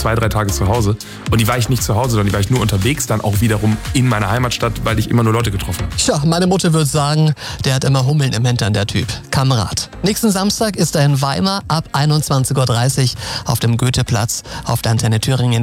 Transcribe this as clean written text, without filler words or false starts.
2-3 Tage zu Hause. Und die war ich nicht zu Hause, sondern die war ich nur unterwegs, dann auch wiederum in meiner Heimatstadt, weil ich immer nur Leute getroffen habe. Tja, meine Mutter würde sagen, der hat immer Hummeln im Hintern, der Typ. Kamerad. Nächsten Samstag ist er in Weimar ab 21:30 Uhr auf dem Goetheplatz auf der Antenne Thüringen.